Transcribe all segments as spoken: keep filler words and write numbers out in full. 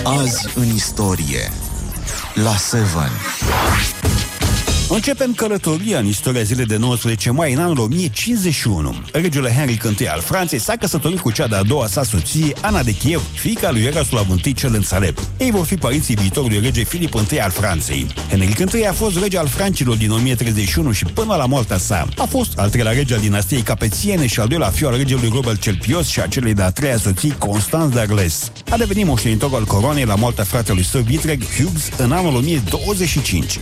Azi în istorie la Seven. Începem călătoria în istoria zilei de nouăsprezece mai în anul o mie cincizeci și unu. Regele Henric I al Franței s-a căsătorit cu cea de-a doua sa soție, Ana de Kiev, fiica lui Iaroslav I cel Înțelept. Ei vor fi părinții viitorului rege Filip I al Franței. Henric I a fost rege al francilor din o mie treizeci și unu și până la moartea sa. A fost al treilea rege al dinastiei Capețiene și al doilea fiu al regelui Robert cel Pios și a celei de-a treia soții, Constanțe d'Arles. A devenit moștenitor al coroanei la moartea fratelui său Vitreg, Hughes, în anul o mie douăzeci și cinci.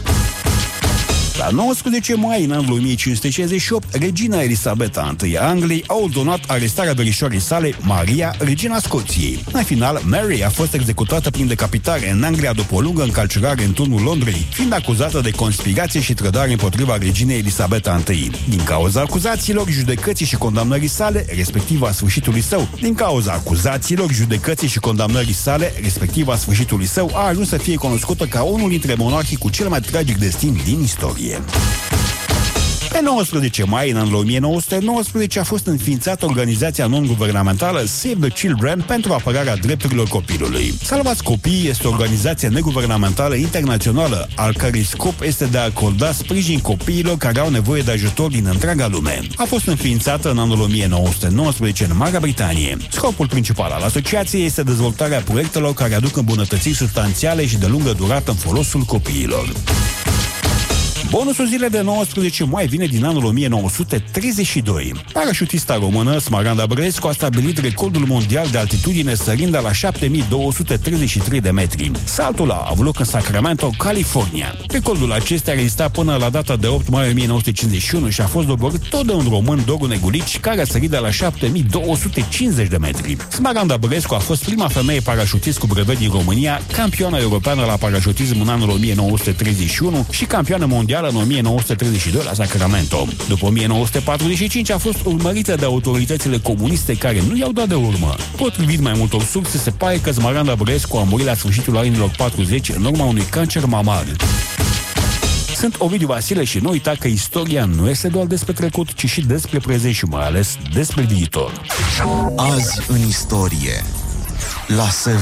La nouăsprezece mai, în anul o mie cinci sute șaizeci și opt, regina Elisabeta I a Angliei a ordonat arestarea verișoarei sale, Maria, regina Scoției. În final, Mary a fost executată prin decapitare în Anglia după o lungă încalcerare în turnul Londrei, fiind acuzată de conspirație și trădare împotriva reginei Elisabeta I. Din cauza acuzațiilor, judecății și condamnării sale, respectiv a sfârșitului său, din cauza acuzațiilor, judecății și condamnării sale, respectiv a sfârșitului său, a ajuns să fie cunoscută ca unul dintre monarhii cu cel mai tragic destin din istorie. Pe nouăsprezece mai, în anul o mie nouă sute nouăsprezece, a fost înființată organizația non-guvernamentală Save the Children pentru apărarea drepturilor copilului. Salvați Copiii este o organizație neguvernamentală internațională, al cărei scop este de a acorda sprijin copiilor care au nevoie de ajutor din întreaga lume. A fost înființată în anul o mie nouă sute nouăsprezece în Marea Britanie. Scopul principal al asociației este dezvoltarea proiectelor care aduc îmbunătățiri substanțiale și de lungă durată în folosul copiilor. Bonusul zilei de nouăsprezece mai vine din anul o mie nouă sute treizeci și doi. Parașutista română Smaranda Bărescu a stabilit recordul mondial de altitudine sărind de la șapte mii două sute treizeci și trei de metri. Saltul a avut loc în Sacramento, California. Recordul acesta a rezistat până la data de opt mai o mie nouă sute cincizeci și unu și a fost doborât tot de un român, Doru Negulici, care a sărit de la șapte mii două sute cincizeci de metri. Smaranda Bărescu a fost prima femeie parașutist cu brevet din România, campioană europeană la parașutism în anul o mie nouă sute treizeci și unu și campioană mondială în o mie nouă sute treizeci și doi la Sacramento. După o mie nouă sute patruzeci și cinci a fost urmărită de autoritățile comuniste care nu i-au dat de urmă. Potrivit mai multor surse, se pare că Smaranda Bărescu a murit la sfârșitul anilor patruzeci în urma unui cancer mamar. Sunt Ovidiu Vasile și nu uita că istoria nu este doar despre trecut, ci și despre prezent și mai ales despre viitor. Azi în istorie la Seven.